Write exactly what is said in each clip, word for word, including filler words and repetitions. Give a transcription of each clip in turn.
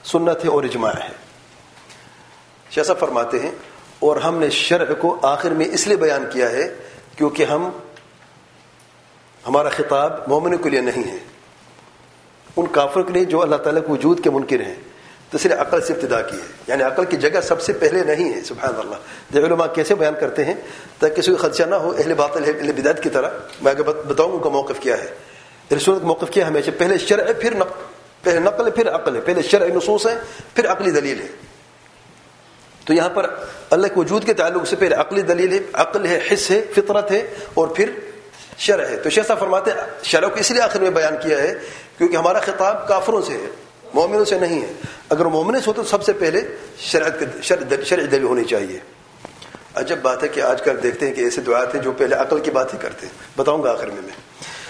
سنت ہے اور اجماع ہے. شیخ صاحب فرماتے ہیں اور ہم نے شرع کو آخر میں اس لیے بیان کیا ہے کیونکہ ہم ہمارا خطاب مومنوں کے لیے نہیں ہے، ان کافروں کے لیے جو اللہ تعالیٰ کے وجود کے منکر ہیں، تو اس لیے عقل سے ابتدا کی ہے. یعنی عقل کی جگہ سب سے پہلے نہیں ہے. سبحان اللہ. یہ علماء کیسے بیان کرتے ہیں تاکہ کسی کو خدشہ نہ ہو اہل باطل اہل بدعت کی طرح. میں آگے بتاؤں ان کا موقف کیا ہے. رسول کا موقف کیا ہے ہمیشہ پہلے شرع ہے پھر نقل، پہلے نقل ہے پھر عقل ہے، پہلے شرع نصوص ہے پھر عقلی دلیل ہے. تو یہاں پر اللہ کے وجود کے تعلق سے پہلے عقلی دلیل ہے، عقل ہے، حس ہے، فطرت ہے، اور پھر شرع ہے. تو شیخ صاحب فرماتے ہیں شرع کو اس لیے آخر میں بیان کیا ہے کیونکہ ہمارا خطاب کافروں سے ہے، مومنوں سے نہیں ہے. اگر مومن سے ہو تو سب سے پہلے شرعت شرع دلیل ہونی چاہیے. عجب بات ہے کہ آج کل دیکھتے ہیں کہ ایسے دعات ہیں جو پہلے عقل کی بات ہی کرتے ہیں. بتاؤں گا آخر میں میں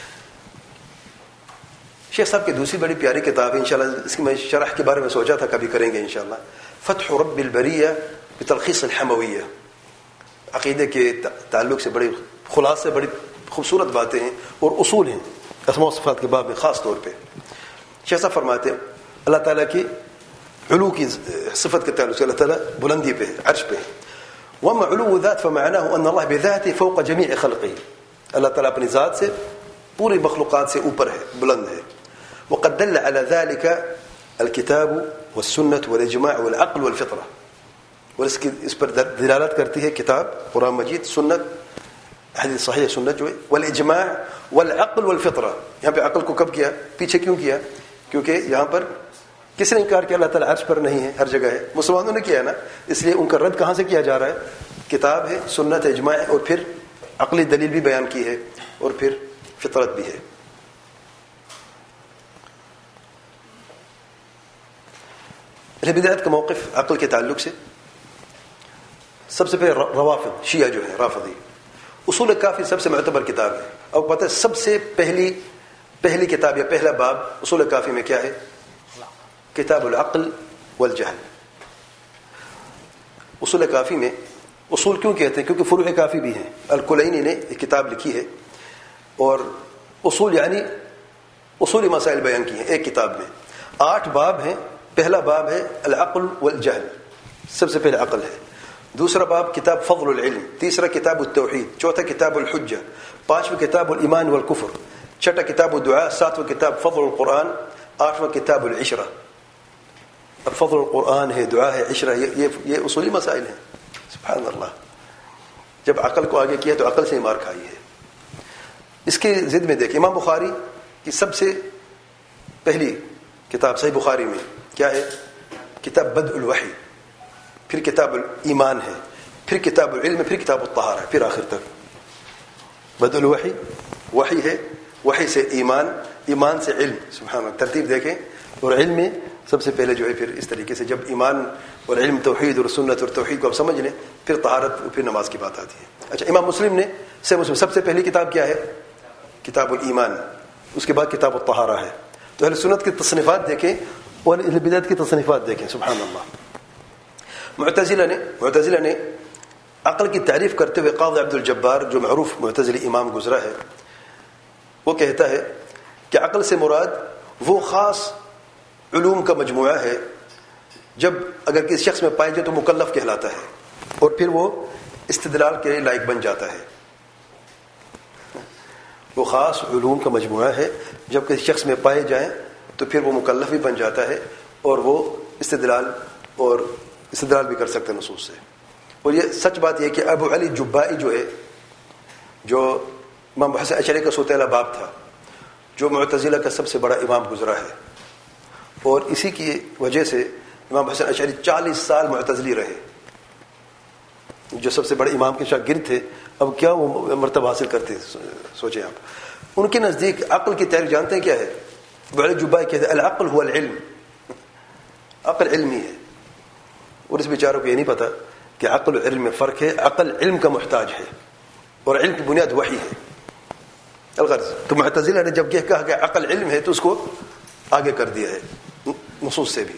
شیخ صاحب کی دوسری بڑی پیاری کتاب ہے، انشاءاللہ اس کی میں شرح کے بارے میں سوچا تھا کبھی کریں گے انشاءاللہ. فتح رب البریہ بتلخیص الحمویہ. عقیدے کے تعلق سے بڑی خلاصے بڑی خوبصورت باتیں ہیں اور اصول ہیں اسماء و صفات کے باب میں خاص طور پہ. شیخ صاحب فرماتے ہیں اللہ تعالیٰ کی علو کی صفت کے تعلق سے اللہ تعالیٰ بلندی پہ ہے، عرش پہ ہے. وَأَمَّا عُلُوُّ ذَاتِ فَمَعْنَاهُ أَنَّ اللَّهَ بِذَاتِهِ فَوْقَ جَمِيعِ خَلْقِهِ. اللہ تعالیٰ اپنی ذات سے پوری مخلوقات سے اوپر ہے، بلند ہے. وَقَدْ دَلَّ عَلَى ذَلِكَ الْكِتَابُ وَالسُّنَّةُ وَالْإِجْمَاعُ وَالْعَقْلُ وَالْفِطْرَةُ. اور اس کی اس پر دلالت کرتی ہے کتاب قرآن مجید، سنت حدیث صحیح سنت جو ہے، والاجماع والعقل والفطرہ. یہاں پہ عقل کو کب کیا، پیچھے کیوں کیا؟ کیونکہ یہاں پر کس نے انکار کیا اللہ تعالیٰ عرش پر نہیں ہے، ہر جگہ ہے. مسلمانوں نے کیا ہے نا، اس لیے ان کا رد کہاں سے کیا جا رہا ہے؟ کتاب ہے، سنت ہے، اجماع ہے، اور پھر عقلی دلیل بھی بیان کی ہے، اور پھر فطرت بھی ہے. بدعت کا موقف عقل کے تعلق سے سب سے پہلے روافض شیعہ جو ہے رافضی. اصول کافی سب سے معتبر کتاب ہے. اب پتہ ہے سب سے پہلی پہلی کتاب یا پہلا باب اصول کافی میں کیا ہے؟ کتاب العقل والجہل. اصول کافی میں اصول کیوں کہتے ہیں؟ کیونکہ فروع کافی بھی ہیں. الکلینی نے ایک کتاب لکھی ہے اور اصول یعنی اصولی مسائل بیان کی ہیں ایک کتاب میں. آٹھ باب ہیں. پہلا باب ہے العقل والجہل، سب سے پہلے عقل ہے. دوسرا باب کتاب فضل العلم. تیسرا کتاب التوحید. چوتھا کتاب الحجہ. پانچواں کتاب الایمان والکفر. چھٹا کتاب الدعاء. ساتواں کتاب فضل القرآن. آٹھواں کتاب العشرہ. اب فضل القرآن ہے، دعا ہے، عشرہ، یہ یہ اصولی مسائل ہیں. سبحان اللہ. جب عقل کو آگے کیا تو عقل سے مار کھائی ہے. اس کے ضد میں دیکھ امام بخاری کی سب سے پہلی کتاب صحیح بخاری میں کیا ہے؟ کتاب بدء الوحی. پھر کتاب الایمان ہے، پھر کتاب العلم، پھر کتاب الطہارہ ہے، پھر آخر تک بدء الوحی. وحی ہے، وحی سے ایمان، ایمان سے علم. سبحان اللہ. ترتیب دیکھیں. اور علم میں سب سے پہلے جو ہے پھر اس طریقے سے جب ایمان اور علم توحید اور سنت اور توحید کو آپ سمجھ لیں پھر طہارت اور پھر نماز کی بات آتی ہے. اچھا امام مسلم نے سے مسلم سب سے پہلی کتاب کیا ہے؟ کتاب الایمان. اس کے بعد کتاب الطہارہ ہے. تو اہل سنت کی تصنیفات دیکھیں اور اہل بدعت کی تصنیفات دیکھیں. سبحان اللہ. معتزلہ نے معتزلہ نے عقل کی تعریف کرتے ہوئے قاضی عبد الجبار جو معروف معتزلی امام گزرا ہے وہ کہتا ہے کہ عقل سے مراد وہ خاص علوم کا مجموعہ ہے جب اگر کسی شخص میں پائے جائے تو مکلف کہلاتا ہے اور پھر وہ استدلال کے لائق بن جاتا ہے. وہ خاص علوم کا مجموعہ ہے جب کسی شخص میں پائے جائیں تو پھر وہ مکلف بھی بن جاتا ہے اور وہ استدلال اور استدلال بھی کر سکتے ہیں نصوص سے. اور یہ سچ بات یہ کہ ابو علی جبائی جو ہے جو امام حسن اشعری کا سوتیلا باپ تھا جو معتزلہ کا سب سے بڑا امام گزرا ہے اور اسی کی وجہ سے امام حسن اشعری چالیس سال معتزلی رہے جو سب سے بڑے امام کے شاگرد تھے. اب کیا وہ مرتبہ حاصل کرتے سوچیں آپ. ان کے نزدیک عقل کی تعریف جانتے ہیں کیا ہے؟ ابو علی جبائی کہتے ہیں العقل هو العلم. عقل علمی ہے. اور اس بیچاروں کو یہ نہیں پتا کہ عقل و علم میں فرق ہے. عقل علم کا محتاج ہے اور علم کی بنیاد وحی ہے. الغرض تو معتزلہ نے جب یہ کہا کہ عقل علم ہے تو اس کو آگے کر دیا ہے نصوص سے بھی.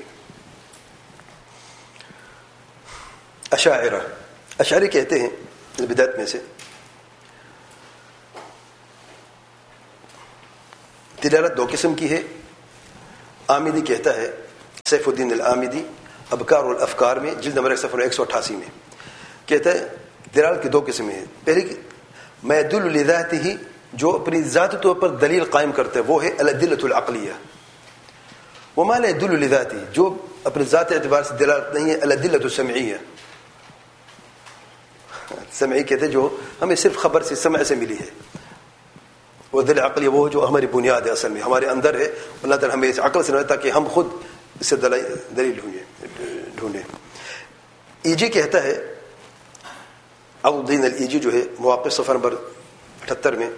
اشاعرہ اشعری کہتے ہیں بدعت میں سے دلالت دو قسم کی ہے. آمدی کہتا ہے سیف الدین العامدی ابکار الافکار میں جلد نمبر صفحہ ایک سو اٹھاسی میں کہتا ہے دلالت کی دو قسمیں ہیں. پہلی ما يدل لذاته جو اپنی ذاتی طور پر دلیل قائم کرتا ہے وہ ہے الادلۃ العقلیہ. وما لا يدل لذاته جو اپنے ذاتی اعتبار سے دلالت نہیں ہے الادلۃ السمعیہ. سمعی کہتے ہیں جو ہمیں صرف خبر سے سمع سے ملی ہے. وہ دل عقلی وہ جو ہماری بنیاد ہے اصل میں ہمارے اندر ہے. اللہ تعالیٰ ہمیں اس عقل سے نہ تاکہ ہم خود اس سے دلیل ڈھونڈیں. ایجی کہتا ہے عبدالدین الایجی جو ہے مواقع صفحہ نمبر اٹھہتر میں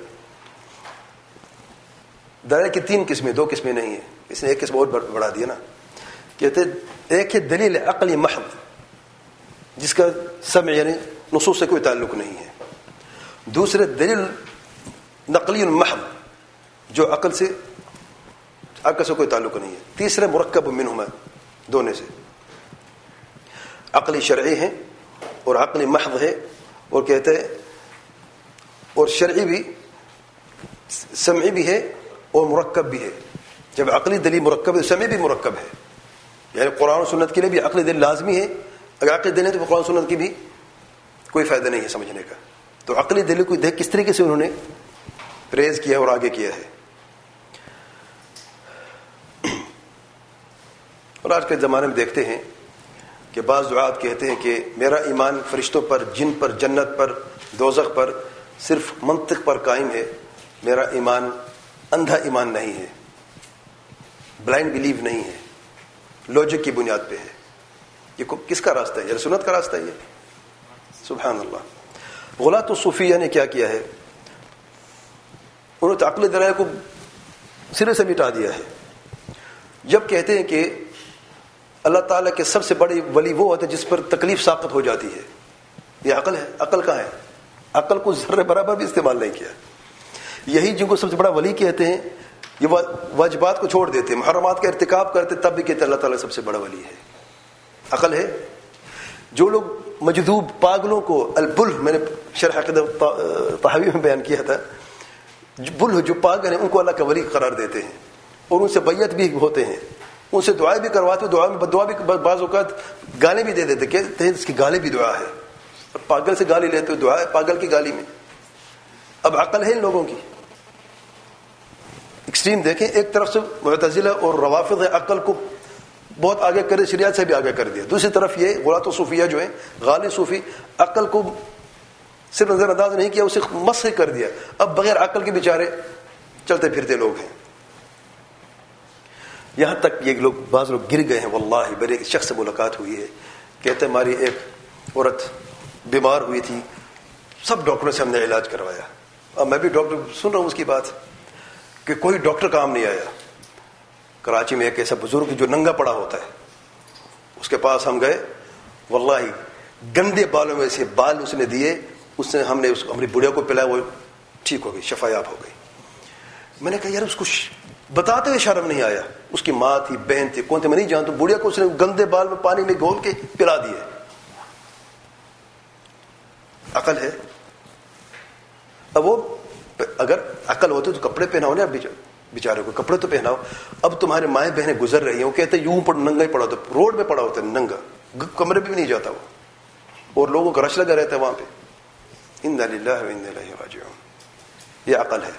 دلائل کی تین قسمیں دو قسمیں نہیں ہیں. اس نے ایک قسم اور بڑھا دیا نا. کہتے ایک ہے دلیل عقلی محض جس کا سمع یعنی نصوص سے کوئی تعلق نہیں ہے. دوسرے دلیل نقلی محض جو عقل سے عقل سے کوئی تعلق نہیں ہے. تیسرے مرکب منہما دونوں سے عقلی شرعی ہے اور عقلی محض ہے. اور کہتے ہیں اور شرعی بھی سمعی بھی ہے اور مرکب بھی ہے. جب عقلی دلیل مرکب ہے سمعی بھی مرکب ہے. یعنی قرآن و سنت کے لیے بھی عقلی دلیل لازمی ہے. اگر عقلی دلیل ہے تو قرآن و سنت کی بھی کوئی فائدہ نہیں ہے سمجھنے کا. تو عقلی دلیل کو دیکھ کس طریقے سے انہوں نے پریز کیا اور آگے کیا ہے. اور آج کے زمانے میں دیکھتے ہیں کہ بعض دعات کہتے ہیں کہ میرا ایمان فرشتوں پر جن پر جنت پر دوزخ پر صرف منطق پر قائم ہے. میرا ایمان اندھا ایمان نہیں ہے بلائنڈ بلیو نہیں ہے لاجک کی بنیاد پہ ہے. یہ کس کا راستہ ہے؟ یہ سنت کا راستہ ہے. یہ سبحان اللہ. غلاۃ الصوفیہ نے کیا کیا ہے انہوں نے عقلی دلائل کو سرے سے مٹا دیا ہے. جب کہتے ہیں کہ اللہ تعالیٰ کے سب سے بڑی ولی وہ ہوتا ہے جس پر تکلیف ساقط ہو جاتی ہے. یہ عقل ہے. عقل کہاں ہے؟ عقل کو ذرے برابر بھی استعمال نہیں کیا. یہی جن کو سب سے بڑا ولی کہتے ہیں یہ واجبات کو چھوڑ دیتے ہیں محرمات کا ارتکاب کرتے تب بھی کہتے ہیں اللہ تعالیٰ سب سے بڑا ولی ہے. عقل ہے. جو لوگ مجذوب پاگلوں کو البل میں نے شرح عقیدہ طحاوی میں بیان کیا تھا بل جو پاگل ہیں ان کو اللہ کا ولی قرار دیتے ہیں اور ان سے بیعت بھی ہوتے ہیں ان سے دعائیں بھی کرواتے. دعا میں بدعا بھی بعض اوقات گالیں بھی دے دیتے کہتے ہیں اس کی گالیں بھی دعا ہے. پاگل سے گالی لیتے دعا ہے پاگل کی گالی میں. اب عقل ہے ان لوگوں کی ایکسٹریم دیکھیں. ایک طرف سے معتزلہ اور روافض عقل کو بہت آگے کرے شریعت سے بھی آگے کر دیا. دوسری طرف یہ غلاۃ صوفیہ جو ہیں غالی صوفی عقل کو صرف نظر انداز نہیں کیا اسے مسخ کر دیا. اب بغیر عقل کے بیچارے چلتے پھرتے لوگ ہیں. یہاں تک یہ لوگ بعض لوگ گر گئے ہیں. واللہ میرے ایک شخص سے ملاقات ہوئی ہے کہتے ہماری ایک عورت بیمار ہوئی تھی سب ڈاکٹروں سے ہم نے علاج کروایا. اب میں بھی ڈاکٹر سن رہا ہوں اس کی بات کہ کوئی ڈاکٹر کام نہیں آیا. کراچی میں ایک ایسا بزرگ جو ننگا پڑا ہوتا ہے اس کے پاس ہم گئے. واللہ گندے بالوں میں سے بال اس نے دیے. اس نے ہم نے اس ہماری بڑھیا کو پلایا وہ ٹھیک ہو گئی شفایاب ہو گئی. میں نے کہا یار اس کو بتاتے ہوئے شرم نہیں آیا. اس کی ماں تھی بہن تھی کون تھے میں نہیں جانتا. بڑھیا کو اس نے گندے بال میں پانی میں گھول کے پلا دیے. عقل ہے. اب وہ اگر عقل ہوتی تو کپڑے پہناؤ نا بیچارے کو کپڑے تو پہناؤ. اب تمہارے مائیں بہنیں گزر رہی ہیں وہ کہتے ہیں یوں پر ننگا ہی پڑا ہوتا روڈ پہ پڑا ہوتا ہے ننگا کمرے پہ بھی نہیں جاتا وہ اور لوگوں کا رش لگا رہتا ہے وہاں پہ. انا للہ و انا الیہ راجعون. یہ عقل ہے.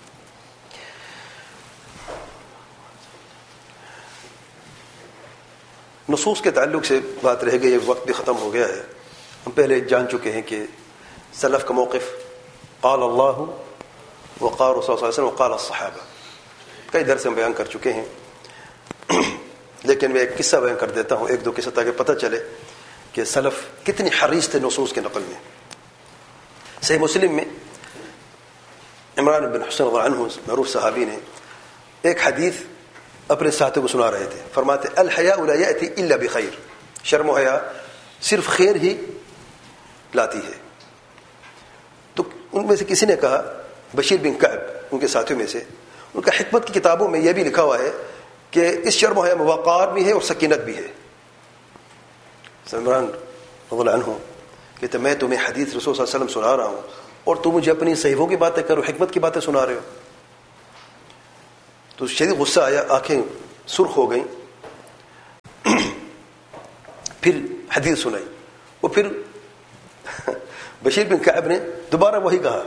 نصوص کے تعلق سے بات رہ گئی. وقت بھی ختم ہو گیا ہے. ہم پہلے جان چکے ہیں کہ سلف کا موقف قال اللہ وقال رسول صلی اللہ علیہ وسلم وقال الصحابہ کئی درس ہم بیان کر چکے ہیں. لیکن میں ایک قصہ بیان کر دیتا ہوں ایک دو قصہ تاکہ پتہ چلے کہ سلف کتنی حریص تھے نصوص کے نقل میں. صحیح مسلم میں عمران بن حسین رضی اللہ عنہ معروف صحابی نے ایک حدیث اپنے ساتھیوں کو سنا رہے تھے. فرماتے الحیاء لا یأتی الا بخیر. شرم و حیا صرف خیر ہی لاتی ہے. تو ان میں سے کسی نے کہا بشیر بن کعب ان کے ساتھیوں میں سے ان کا حکمت کی کتابوں میں یہ بھی لکھا ہوا ہے کہ اس شرم و حیا میں وقار بھی ہے اور سکینت بھی ہے. عمران رضی اللہ عنہ کہتے میں تمہیں حدیث رسول صلی اللہ علیہ وسلم سنا رہا ہوں اور تم مجھے اپنی صحیحوں کی باتیں کرو حکمت کی باتیں سنا رہے ہو. تو شدید غصہ آیا آنکھیں سرخ ہو گئیں. پھر حدیث سنائی. وہ پھر بشیر بن کعب نے دوبارہ وہی کہا.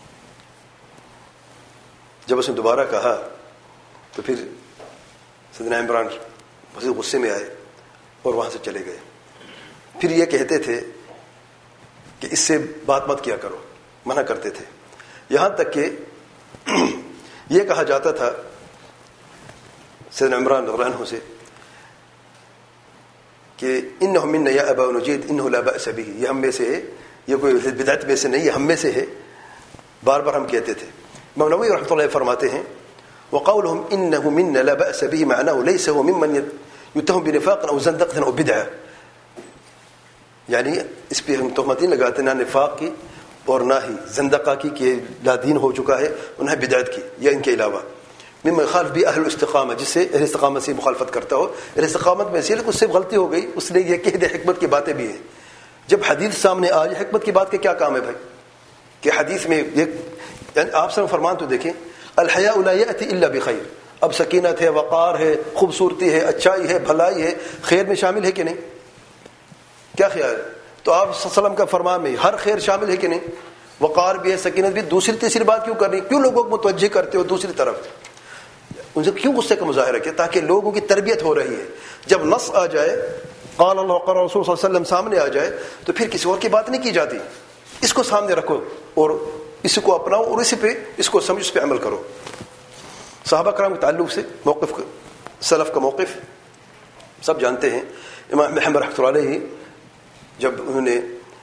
جب اس نے دوبارہ کہا تو پھر سیدنا عمران مزید غصے میں آئے اور وہاں سے چلے گئے. پھر یہ کہتے تھے کہ اس سے بات مت کیا کرو، منع کرتے تھے. یہاں تک کہ یہ کہا جاتا تھا سیدنا عمران رضی اللہ عنہ سے کہ انہ منا یا ابا نجید انہ لا بأس به، یہ ہم میں سے ہے، یہ کوئی بدعت میں سے نہیں، یہ ہم میں سے ہے. بار بار ہم کہتے تھے. امام نووی رحمۃ اللہ فرماتے ہیں وقولهم انه منا لا بأس به معناه ليس هو ممن يتهم بنفاق او زندقه او بدعه، یعنی اس پہ ہم تہمت نہیں لگاتے نہ نفاق کی اور نہ ہی زندقہ کی کہ لا دین ہو چکا ہے، اور نہ بدعت کی یا ان کے علاوہ. ممن يخالف به اهل الاستقامه، جس سے اہل استقامت سے مخالفت کرتا ہو. اہل استقامت میں سے لیکن اس سے غلطی ہو گئی، اس نے یہ کہہ دیا حکمت کی باتیں بھی ہیں. جب حدیث سامنے آ جائے حکمت کی بات کا کیا کام ہے بھائی؟ کہ حدیث میں یعنی آپ سے فرمان تو دیکھیں الحیاء لا یأتی الا بخیر. اب سکینت ہے، وقار ہے، خوبصورتی ہے، اچھائی ہے، بھلائی ہے، خیر میں شامل ہے کہ نہیں؟ کیا خیال ہے؟ تو آپ صلی اللہ علیہ وسلم کا فرمان میں ہر خیر شامل ہے کہ نہیں؟ وقار بھی ہے، سکینت بھی. دوسری تیسری بات کیوں کرنی؟ کیوں لوگوں کو متوجہ کرتے ہو دوسری طرف؟ ان سے کیوں غصے کا مظاہرہ کیا؟ تاکہ لوگوں کی تربیت ہو رہی ہے. جب نص آ جائے قال اللہ قال رسول صلی اللہ علیہ وسلم سامنے آ جائے تو پھر کسی اور کی بات نہیں کی جاتی. اس کو سامنے رکھو اور اس کو اپناؤ اور اسی پہ اس کو سمجھ اس پہ عمل کرو. صحابہ کرام کے تعلق سے موقف سلف کا موقف سب جانتے ہیں. امام احمد رحمۃ اللہ علیہ جب انہوں نے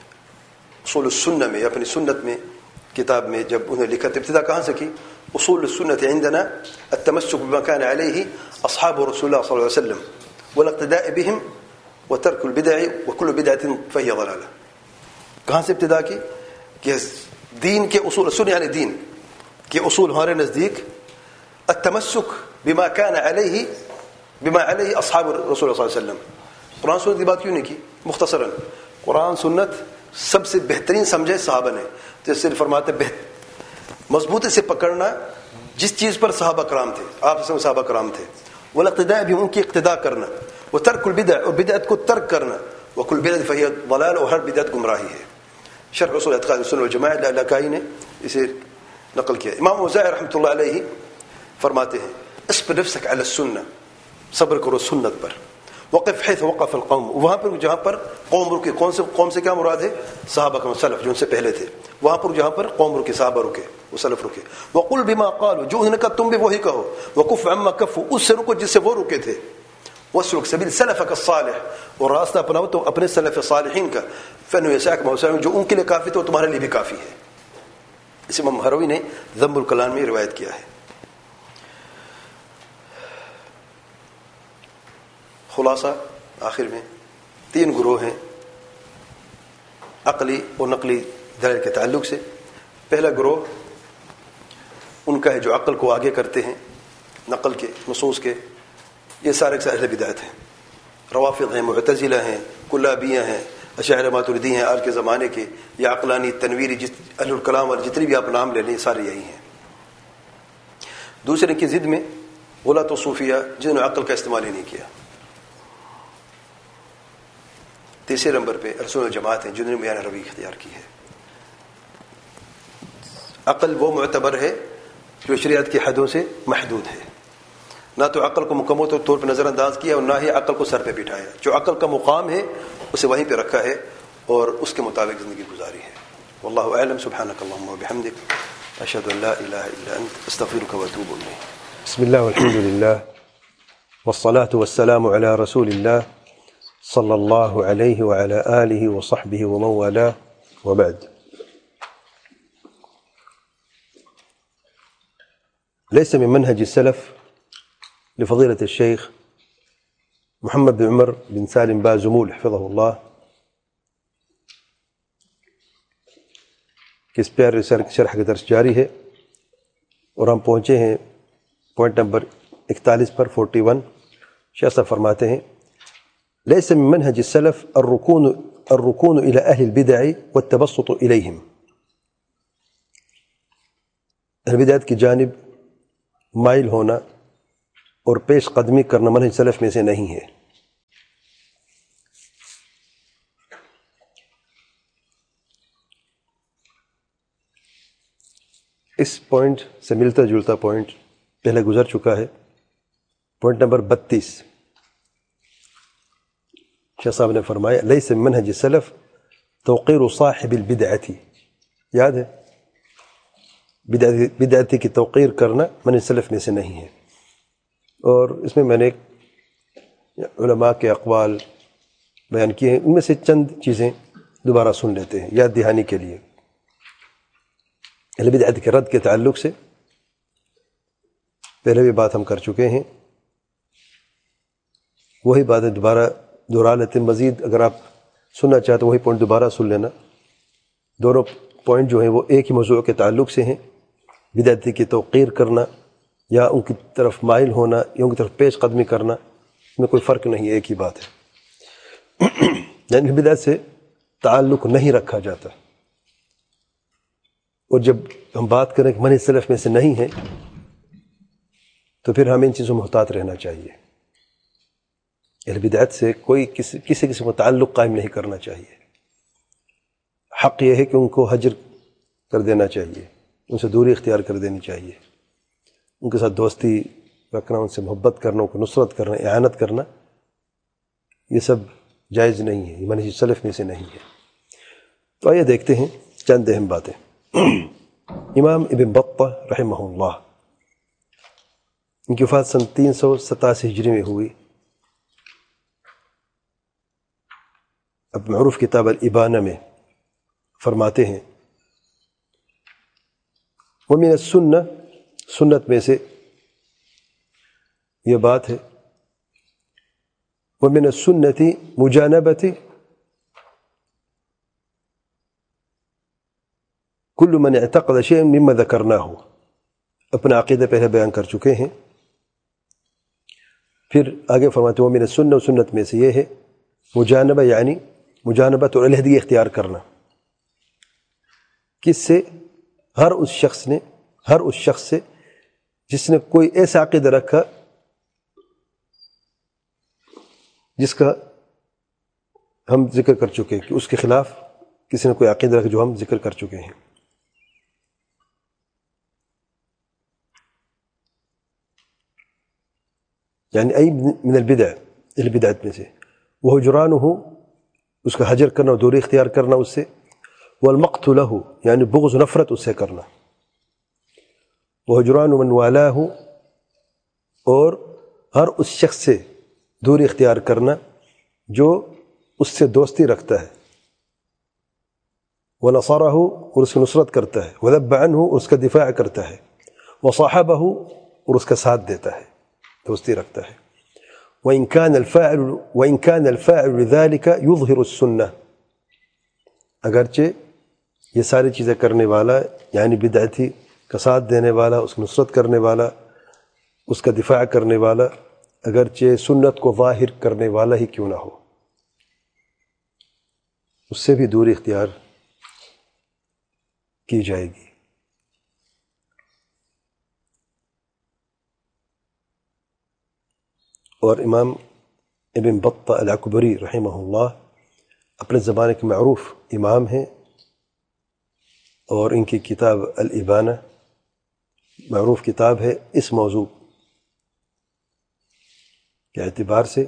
اصول السنہ میں اپنی سنت میں کتاب میں جب انہوں نے لکھا تو ابتدا کہاں سے کی؟ اصول السنة عندنا التمسك بما كان عليه اصحاب رسول الله صلى الله عليه وسلم والاقتداء بهم وترك البدع وكل بدعة فهي ضلالة. کہاں سے ابتدا کی؟ کہ دین کے اصول، سن یعنی دین کے اصول ہمارے نزدیک التمسک بما كان عليه بما عليه اصحاب رسول اللہ صلی اللہ علیہ وسلم. قرآن سنت کی بات کیوں نہیں کی؟ مختصراً قرآن سنت سب سے بہترین سمجھے صحابہ نے. جیسے فرماتے مضبوطی سے پکڑنا جس چیز پر صحابہ کرام تھے، آپ سے صحابہ کرام تھے. والاقتداء بھی ان کی اقتداء کرنا، وترک البدع اور بدعت کو ترک کرنا، وکل بدعت فہی ضلال اور ہر بدعت گمراہی ہے. شرح اصول اعتقاد السنہ والجماعہ لالکائی نے اسے نقل کیا. امام اوزاعی رحمۃ اللہ علیہ فرماتے ہیں اصبر نفسک علی السنہ، صبر کرو سنت پر. وقف حيث وقف القوم، وہاں پر جہاں پر قوم رکے. کون سے قوم سے کیا مراد ہے؟ صحابہ کا سلف جو ان سے پہلے تھے. وہاں پر جہاں پر قوم رکے، صحابہ رکے، وہ سلف رکے. وقل بما قالوا، جو انہوں نے کہا تم بھی وہی کہو. وقف عما کفوا، اس سے رکو جس سے وہ رکے تھے. واسلک سبیل سلفک الصالح، اور راستہ اپناؤ تو اپنے سلف صالحین کا. فانه يسعك ما وسعهم، جو ان کے لیے کافی تو تمہارے لیے بھی کافی ہے. اس امام ہروی نے ذم الکلام میں روایت کیا ہے. خلاصہ آخر میں تین گروہ ہیں عقلی اور نقلی دلائل کے تعلق سے. پہلا گروہ ان کا ہے جو عقل کو آگے کرتے ہیں نقل کے نصوص کے. یہ سارے کے اہل بدعت ہیں. روافض ہیں، معتزلہ ہیں، کلابیہ ہیں، اشاعرہ ماتریدی ہیں آج کے زمانے کے، یا عقلانی تنویری جس اہل الکلام والے جتنی بھی آپ نام لے لیں سارے یہی ہیں. دوسرے کی ضد میں غلاۃ و صوفیہ جنہوں نے عقل کا استعمال ہی نہیں کیا. تیسرے نمبر پہ رسول الجماعت ہیں جنہوں نے بیان روی اختیار کی ہے. عقل وہ معتبر ہے جو شریعت کی حدوں سے محدود ہے. نہ تو عقل کو مکمل طور پر نظر انداز کیا اور نہ ہی عقل کو سر پہ بٹھایا. جو عقل کا مقام ہے اسے وہیں پہ رکھا ہے اور اس کے مطابق زندگی گزاری ہے. واللہ اعلم. سبحانک اللہم وبحمدک، اشہد ان لا الہ الا انت، استغفرک واتوب الیک. بسم اللہ والحمد للہ والصلاة والسلام علی رسول اللہ صلی اللہ علیہ وعلى آلہ وصحبہ ومن والاه وبعد. ليس من منهج السلف لفضيلة الشيخ محمد بن عمر بن سالم بازمول حفظه الله کہ اس پیارے شرح کا درس جاری ہے اور ہم پہنچے ہیں پوائنٹ نمبر اکتالیس پر فورٹی ون. شیخ صاحب فرماتے ہیں ليس من منهج السلف الركون الركون إلى أهل البدع والتبسط إليهم. اہل بدعت کی جانب مائل ہونا اور پیش قدمی کرنا منہج سلف میں سے نہیں ہے. اس پوائنٹ سے ملتا جلتا پوائنٹ پہلے گزر چکا ہے، پوائنٹ نمبر بتیس۔ شاہ صاحب نے فرمایا لیس من منہج السلف توقیر صاحب البدعتی، یاد ہے بدعتی کی توقیر کرنا منہج سلف میں سے نہیں ہے۔ اور اس میں میں نے علماء کے اقوال بیان کیے ہیں، ان میں سے چند چیزیں دوبارہ سن لیتے ہیں یاد دہانی کے لیے۔ اہل بدعت کے رد کے تعلق سے پہلے بھی بات ہم کر چکے ہیں، وہی باتیں دوبارہ دہرا لیتے ہیں۔ مزید اگر آپ سننا چاہتے ہیں وہی پوائنٹ دوبارہ سن لینا، دونوں پوائنٹ جو ہیں وہ ایک ہی موضوع کے تعلق سے ہیں، بدعتی کی توقیر کرنا یا ان کی طرف مائل ہونا یا ان کی طرف پیش قدمی کرنا، اس میں کوئی فرق نہیں ہے، ایک ہی بات ہے۔ یعنی بدعت سے تعلق نہیں رکھا جاتا، اور جب ہم بات کریں کہ منہج سلف میں سے نہیں ہے تو پھر ہمیں ان چیزوں میں محتاط رہنا چاہیے۔ اہل بدعت سے کوئی کسی کسی قسم کا تعلق قائم نہیں کرنا چاہیے۔ حق یہ ہے کہ ان کو حجر کر دینا چاہیے، ان سے دوری اختیار کر دینی چاہیے، ان کے ساتھ دوستی رکھنا، ان سے محبت کرنا، ان کو نصرت کرنا، اعانت کرنا، یہ سب جائز نہیں ہے، یہ منہج سلف میں سے نہیں ہے۔ تو آئیے دیکھتے ہیں چند اہم باتیں۔ امام ابن بطہ رحمہ اللہ، ان کی وفات سن تین سو ستاسی ہجری میں ہوئی۔ اب معروف کتاب الابانہ میں فرماتے ہیں ومن السنہ، سنت میں سے یہ بات ہے، ومن السنۃ مجانبۃ کل من اعتقد شیئا مما ذکرناہ، اپنا عقیدہ پہلے بیان کر چکے ہیں، پھر آگے فرماتے ہیں ومن السنہ، سنت میں سے یہ ہے مجانبہ، یعنی مجانبت اور علیحدگی اختیار کرنا، کس سے؟ ہر اس شخص نے ہر اس شخص سے جس نے کوئی ایسا عقیدہ رکھا جس کا ہم ذکر کر چکے، کہ اس کے خلاف کسی نے کوئی عقیدہ رکھا جو ہم ذکر کر چکے ہیں۔ یعنی ای من البدع، البدعت میں سے، وہ حجرانہ، اس کا حجر کرنا، دوری اختیار کرنا اس سے، والمقت له، یعنی بغض نفرت اس سے کرنا، وحجران من والاہ، اور ہر اس شخص سے دوری اختیار کرنا جو اس سے دوستی رکھتا ہے، ونصرہ، اور اس کی نصرت کرتا ہے، وذب عنہ، اور اس کا دفاع کرتا ہے، وصاحبہ، اور اس کا ساتھ دیتا ہے، دوستی رکھتا ہے۔ وإن كان الفاعل وإن كان الفاعل لذلك يظهر السنة، اگرچہ یہ ساری چیزیں کرنے والا یعنی بدعتی کا ساتھ دینے والا، اس کی نصرت کرنے والا، اس کا دفاع کرنے والا، اگرچہ سنت کو ظاہر کرنے والا ہی کیوں نہ ہو، اس سے بھی دوری اختیار کی جائے گی۔ اور امام ابن بطہ العکبری رحمہ اللہ اپنے زمانے کے معروف امام ہیں، اور ان کی کتاب الابانہ معروف کتاب ہے اس موضوع کے اعتبار سے۔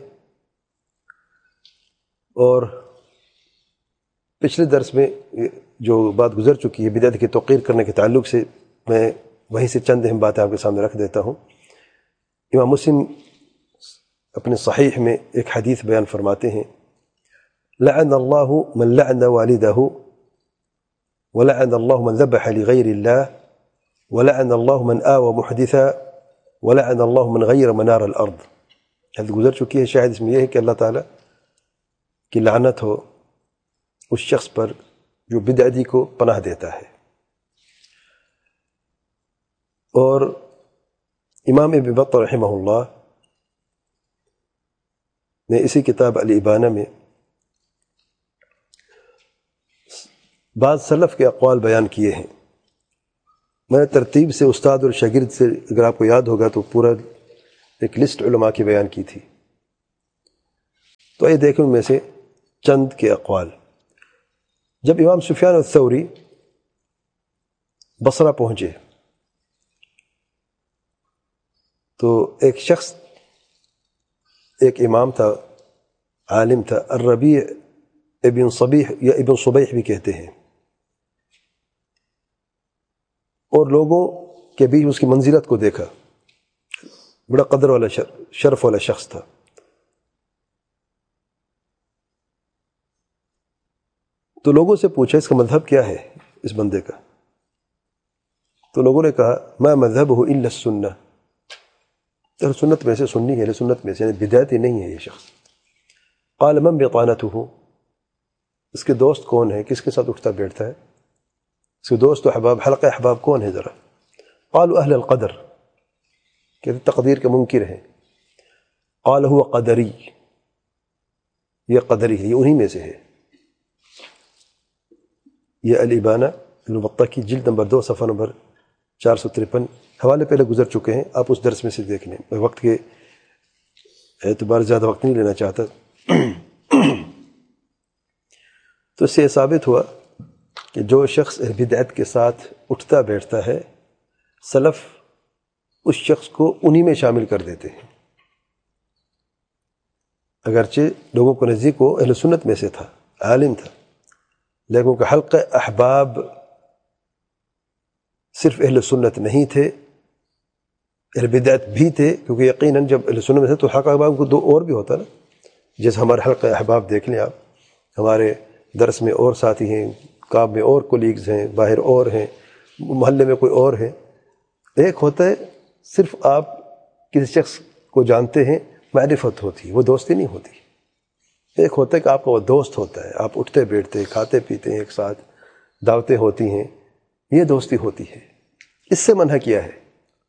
اور پچھلے درس میں جو بات گزر چکی ہے بدعت کی توقیر کرنے کے تعلق سے، میں وہیں سے چند اہم باتیں آپ کے سامنے رکھ دیتا ہوں۔ امام مسلم اپنے صحیح میں ایک حدیث بیان فرماتے ہیں، لعن اللہ من لعن والدہ، ولعن اللہ من ذبح لغیر اللہ، ولعن اللہ من آوى محدثا، ولعن اللہ من غیر منار الارض۔ حدیث گزر چکی ہے، شاید اس میں یہ ہے کہ اللہ تعالیٰ کی لعنت ہو اس شخص پر جو بدعتی کو پناہ دیتا ہے۔ اور امام ابن بطہ رحمہ اللہ نے اسی کتاب الابانہ میں بعض سلف کے اقوال بیان کیے ہیں۔ میں نے ترتیب سے استاد اور شاگرد سے، اگر آپ کو یاد ہوگا تو پورا ایک لسٹ علماء کی بیان کی تھی، تو یہ دیکھیں ان میں سے چند کے اقوال۔ جب امام سفیان الثوری بصرہ پہنچے تو ایک شخص ایک امام تھا، عالم تھا، الربیع ابن صبیح یا ابن صبیح بھی کہتے ہیں، اور لوگوں کے بیچ اس کی منزلت کو دیکھا، بڑا قدر والا شرف والا شخص تھا. تو لوگوں سے پوچھا اس کا مذہب کیا ہے اس بندے کا؟ تو لوگوں نے کہا ما مذہبہ الا السنہ، اہل سنت میں سے سنی ہے، اہل سنت میں سے، یعنی بدعتی نہیں ہے یہ شخص. قال من بطانتہ، اس کے دوست کون ہے، کس کے ساتھ اٹھتا بیٹھتا ہے، اس کے دوست و احباب، حلقہ احباب کون ہے ذرا؟ قالوا اہل القدر، کہتے تقدیر کے منکر ہیں. قال هو قدری، یہ قدری ہے، یہ انہی میں سے ہے. یہ الابانہ ابن بطہ کی جلد نمبر دو صفحہ نمبر چار سو ترپن، حوالے پہلے گزر چکے ہیں، آپ اس درس میں سے دیکھ لیں، میں وقت کے اعتبار زیادہ وقت نہیں لینا چاہتا. تو اس سے یہ ثابت ہوا کہ جو شخص بدعت کے ساتھ اٹھتا بیٹھتا ہے، سلف اس شخص کو انہی میں شامل کر دیتے ہیں، اگرچہ لوگوں کو نزدیک وہ اہل سنت میں سے تھا، عالم تھا، لیکن کہ حلقہ احباب صرف اہل سنت نہیں تھے، اہل بدعت بھی تھے، کیونکہ یقیناً جب اہل سنت میں تھے تو حلقہ احباب کو دو اور بھی ہوتا نا. جیسے ہمارے حلقہ احباب دیکھ لیں آپ، ہمارے درس میں اور ساتھی ہیں، کام میں اور کولیگز ہیں، باہر اور ہیں، محلے میں کوئی اور ہے. ایک ہوتا ہے صرف آپ کسی شخص کو جانتے ہیں، معرفت ہوتی، وہ دوستی نہیں ہوتی. ایک ہوتا ہے کہ آپ کا وہ دوست ہوتا ہے، آپ اٹھتے بیٹھتے کھاتے پیتے ہیں ایک ساتھ، دعوتیں ہوتی ہیں، یہ دوستی ہوتی ہے. اس سے منع کیا ہے.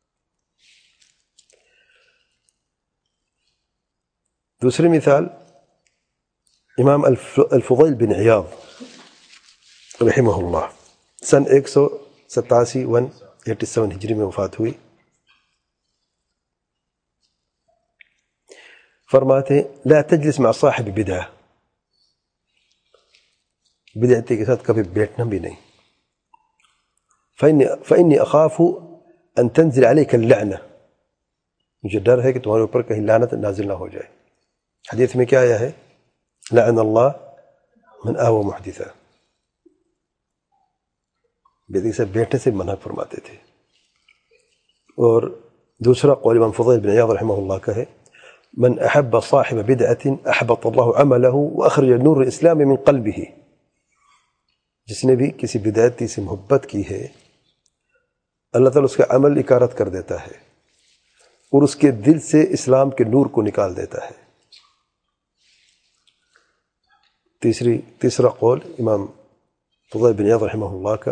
دوسری مثال امام الفضیل بن عیاض رحمہ اللہ، سن ایک سو ستاسی ون ایٹی سیون ہجری میں وفات ہوئی. فرماتے ہیں لا تجلس مع صاحب بدعہ، بدعتی کے ساتھ کبھی بیٹھنا بھی نہیں. فإني فإني أخاف أن تنزل عليك اللعنة، مجھے ڈر ہے کہ تمہارے اوپر کہیں لعنت نازل نہ ہو جائے. حدیث میں کیا آیا ہے؟ لعن اللہ من آوى محدثا، بدعتی سے بیٹھنے سے منع فرماتے تھے. اور دوسرا قول امام فضیل بن عیاض رحمہ اللہ کا ہے من احب صاحب بدعة احبط الله عمله واخرج نور الاسلام من قلبه، جس نے بھی کسی بدعتی سے محبت کی ہے اللہ تعالیٰ اس کا عمل اکارت کر دیتا ہے اور اس کے دل سے اسلام کے نور کو نکال دیتا ہے. تیسری تیسرا قول امام فضیل بن عیاض رحمہ اللہ کا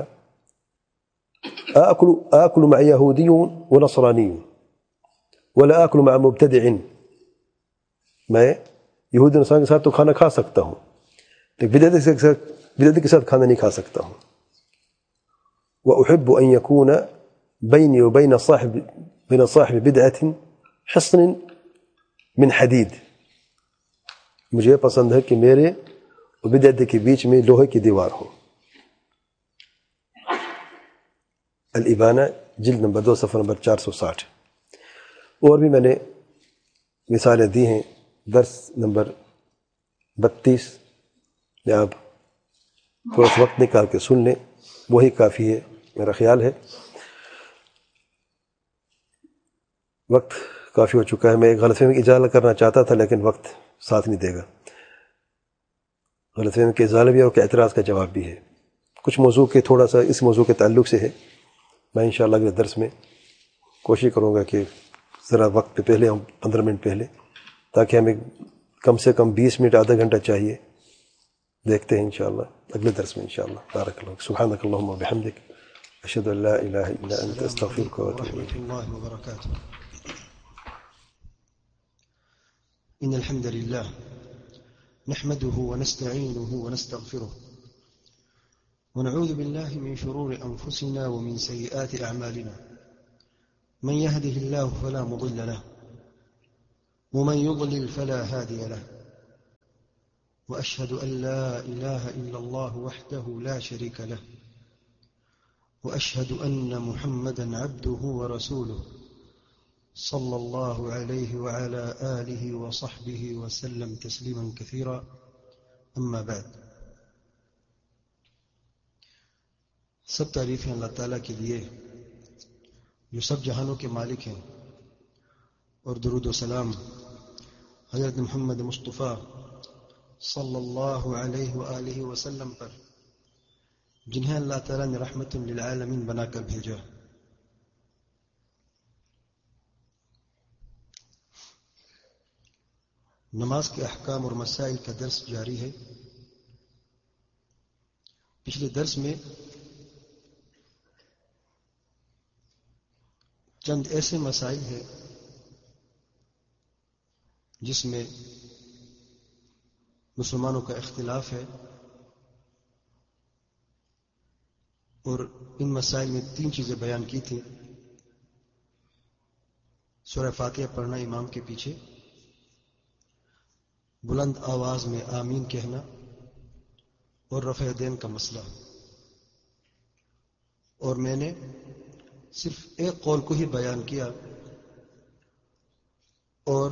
آکل آکل مع یہودی ونصرانی ولا آکل مع مبتدع، میں یہودی نصرانی کے ساتھ تو کھانا کھا سکتا ہوں لیکن بدعتی کے ساتھ بدعتی کے ساتھ کھانا نہیں کھا سکتا ہوں. وأحب أن يكون بيني وبين صاحب بين صاحب بدعة حصن من حديد، مجھے پسند ہے کہ میرے اور بدعتی کے بیچ میں لوہے کی دیوار ہو. الابانہ جلد نمبر دو صفحہ نمبر چار سو ساٹھ. اور بھی میں نے مثالیں دی ہیں، درس نمبر بتیس میں آپ تھوڑا سا وقت نکال کے سن لیں، وہی کافی ہے میرا خیال ہے. وقت کافی ہو چکا ہے. میں ایک غلط فہمی کی ازالہ کرنا چاہتا تھا لیکن وقت ساتھ نہیں دے گا. غلط فہمی کے ازالہ بھی ہے اور کہ اعتراض کا جواب بھی ہے. کچھ موضوع کے تھوڑا سا اس موضوع کے تعلق سے ہے. میں انشاءاللہ اگلے درس میں کوشش کروں گا کہ ذرا وقت پہ پہلے ہم پندرہ منٹ پہلے، تاکہ ہمیں کم سے کم بیس منٹ آدھا گھنٹہ چاہیے. دیکھتے ہیں انشاءاللہ اگلے درس میں انشاءاللہ. بارک اللہ. سبحانک اللہم وبحمدک، اشہد ان لا الہ الا انت استغفرک واتوب الیک. ورحمة الله وبركاته. إن الحمد لله نحمده ونستعينه ونستغفره ونعوذ بالله من شرور أنفسنا ومن سيئات أعمالنا. من يهده الله فلا مضل له ومن يضلل فلا هادي له، وأشهد أن لا إله إلا الله وحده لا شريك له، وأشهد أن محمدا عبده ورسوله صلى الله عليه وعلى آله وصحبه وسلم تسليما كثيرا. أما بعد. سب تعریفیں اللہ تعالیٰ کے لیے جو سب جہانوں کے مالک ہیں، اور درود و سلام حضرت محمد مصطفیٰ صلی اللہ علیہ وآلہ وسلم پر، جنہیں اللہ تعالیٰ نے رحمت للعالمین بنا کر بھیجا. نماز کے احکام اور مسائل کا درس جاری ہے. پچھلے درس میں چند ایسے مسائل ہیں جس میں مسلمانوں کا اختلاف ہے، اور ان مسائل میں تین چیزیں بیان کی تھیں: سورہ فاتحہ پڑھنا امام کے پیچھے، بلند آواز میں آمین کہنا، اور رفع دین کا مسئلہ. اور میں نے صرف ایک قول کو ہی بیان کیا، اور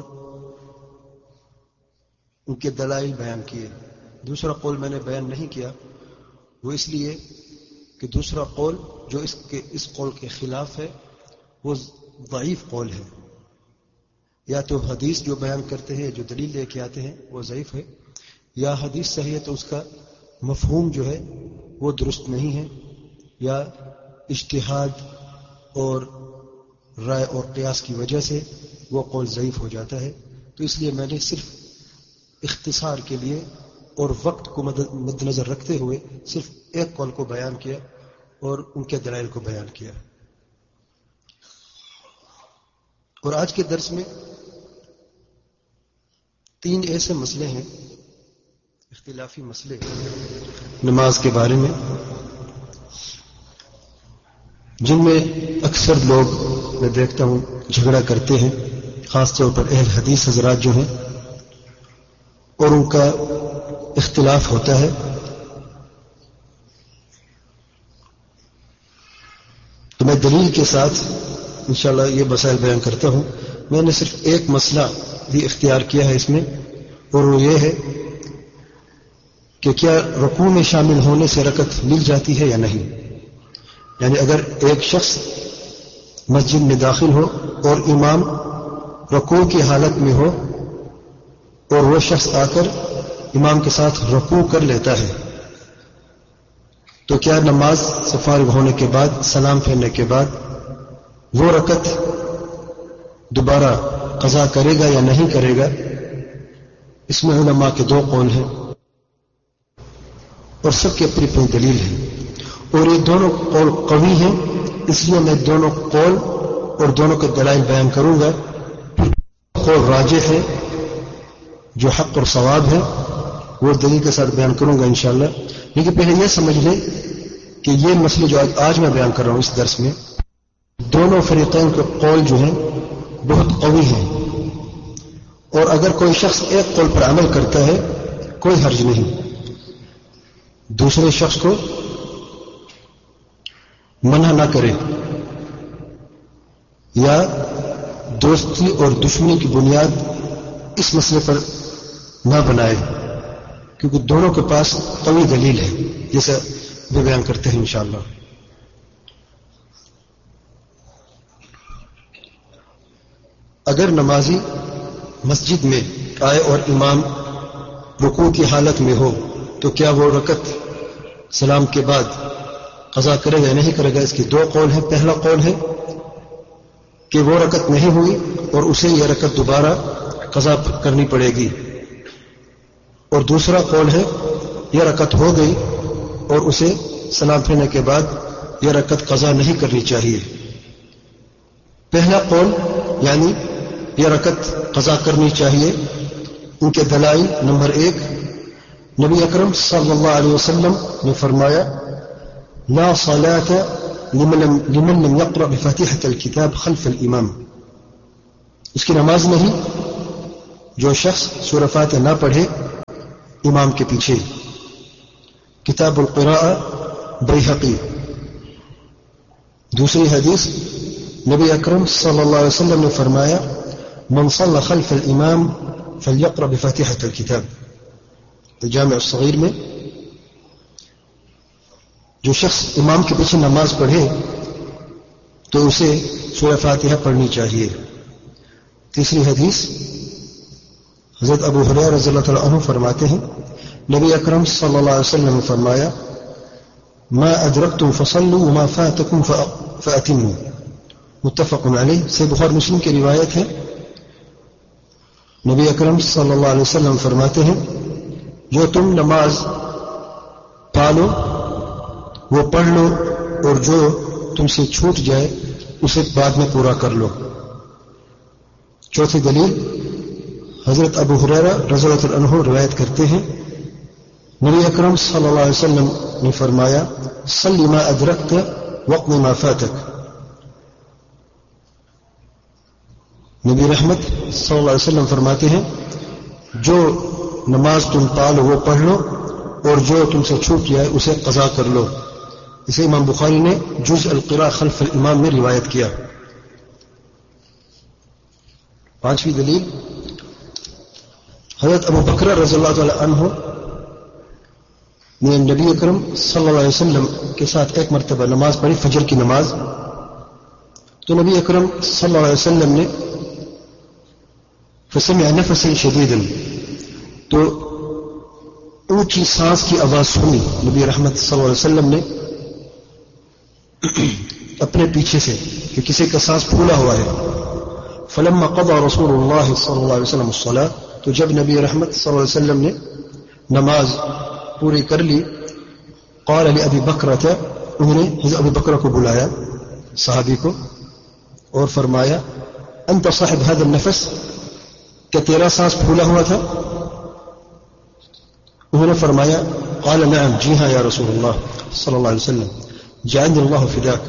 ان کے دلائل بیان کیے. دوسرا قول میں نے بیان نہیں کیا، وہ اس لیے کہ دوسرا قول جو اس کے اس قول کے خلاف ہے وہ ضعیف قول ہے. یا تو حدیث جو بیان کرتے ہیں، جو دلیل لے کے آتے ہیں، وہ ضعیف ہے، یا حدیث صحیح ہے تو اس کا مفہوم جو ہے وہ درست نہیں ہے، یا اجتہاد اور رائے اور قیاس کی وجہ سے وہ قول ضعیف ہو جاتا ہے. تو اس لیے میں نے صرف اختصار کے لیے اور وقت کو مد نظر رکھتے ہوئے صرف ایک قول کو بیان کیا اور ان کے دلائل کو بیان کیا. اور آج کے درس میں تین ایسے مسئلے ہیں، اختلافی مسئلے نماز کے بارے میں، جن میں اکثر لوگ میں دیکھتا ہوں جھگڑا کرتے ہیں، خاص طور پر اہل حدیث حضرات جو ہیں، اور ان کا اختلاف ہوتا ہے. تو میں دلیل کے ساتھ انشاءاللہ یہ مسائل بیان کرتا ہوں. میں نے صرف ایک مسئلہ بھی اختیار کیا ہے اس میں، اور وہ یہ ہے کہ کیا رکوع میں شامل ہونے سے رکعت مل جاتی ہے یا نہیں. یعنی اگر ایک شخص مسجد میں داخل ہو اور امام رکوع کی حالت میں ہو اور وہ شخص آ کر امام کے ساتھ رکوع کر لیتا ہے، تو کیا نماز سے فارغ ہونے کے بعد، سلام پھیرنے کے بعد، وہ رکعت دوبارہ قضا کرے گا یا نہیں کرے گا؟ اس میں علماء کے دو قول ہیں، اور سب کی اپنی اپنی دلیل ہے، اور یہ دونوں قول قوی ہیں. اس لیے میں دونوں قول اور دونوں کے دلائل بیان کروں گا. قول راجح ہے جو حق اور ثواب ہے، وہ دلیل کے ساتھ بیان کروں گا انشاءاللہ. لیکن پہلے یہ سمجھ لیں کہ یہ مسئلے جو آج میں بیان کر رہا ہوں اس درس میں، دونوں فریقین کے قول جو ہیں بہت قوی ہیں، اور اگر کوئی شخص ایک قول پر عمل کرتا ہے کوئی حرج نہیں، دوسرے شخص کو منع نہ کرے یا دوستی اور دشمنی کی بنیاد اس مسئلے پر نہ بنائے، کیونکہ دونوں کے پاس قوی دلیل ہے، جیسا وہ بیان کرتے ہیں انشاءاللہ. اگر نمازی مسجد میں آئے اور امام رکوع کی حالت میں ہو تو کیا وہ رکعت سلام کے بعد قضا کرے گا یا نہیں کرے گا؟ اس کے دو قول ہیں. پہلا قول ہے کہ وہ رکعت نہیں ہوئی اور اسے یہ رکعت دوبارہ قضا کرنی پڑے گی، اور دوسرا قول ہے یہ رکعت ہو گئی اور اسے سلام پھیرنے کے بعد یہ رکعت قضا نہیں کرنی چاہیے. پہلا قول یعنی یہ رکعت قضا کرنی چاہیے، ان کے دلائل: نمبر ایک، نبی اکرم صلی اللہ علیہ وسلم نے فرمایا لا صلاة لمن لم يقرأ بفاتحة الكتاب خلف الامام. اس کی نماز نہیں جو شخص سورہ فاتحہ نہ پڑھے امام کے پیچھے. کتاب القراءہ بیہقی. دوسری حدیث نبی اکرم صلی اللہ علیہ وسلم نے فرمایا من صلى خلف الامام فليقرأ بفاتحة الكتاب. جامع الصغیر میں جو شخص امام کے پیچھے نماز پڑھے تو اسے سورہ فاتحہ پڑھنی چاہیے. تیسری حدیث حضرت ابو ہریرہ رضی اللہ تعالیٰ عنہ فرماتے ہیں نبی اکرم صلی اللہ علیہ وسلم نے فرمایا ما ادرکتم فصلوا وما فاتکم فاتموا. متفق علیہ. سے بخاری مسلم کی روایت ہے. نبی اکرم صلی اللہ علیہ وسلم فرماتے ہیں جو تم نماز پالو وہ پڑھ لو اور جو تم سے چھوٹ جائے اسے بعد میں پورا کر لو. چوتھی دلیل حضرت ابو ہریرہ رضی اللہ عنہ روایت کرتے ہیں نبی اکرم صلی اللہ علیہ وسلم نے فرمایا صلی ما ادرکت واقض ما فاتک. نبی رحمت صلی اللہ علیہ وسلم فرماتے ہیں جو نماز تم پالو وہ پڑھ لو اور جو تم سے چھوٹ جائے اسے قضا کر لو. اسے امام بخاری نے جز القراء خلف الامام میں روایت کیا. پانچویں دلیل حضرت ابو بکر رضی اللہ تعالی عنہ نے نبی اکرم صلی اللہ علیہ وسلم کے ساتھ ایک مرتبہ نماز پڑھی فجر کی نماز. تو نبی اکرم صلی اللہ علیہ وسلم نے فسمع نفسا شدیدا تو اونچی سانس کی آواز سنی. نبی رحمت صلی اللہ علیہ وسلم نے اپنے پیچھے سے کہ کسی کا سانس پھولا ہوا ہے. فلما قضى رسول اللہ صلی اللہ علیہ وسلم الصلاة تو جب نبی رحمت صلی اللہ علیہ وسلم نے نماز پوری کر لی قال لأبی بکرۃ انہوں نے حضرت ابو بکر کو بلایا صحابی کو اور فرمایا انت صاحب هذا النفس کہ تیرا سانس پھولا ہوا تھا؟ انہوں نے فرمایا قال نعم جی ہاں یا رسول اللہ صلی اللہ علیہ وسلم جعلنی اللہ فداک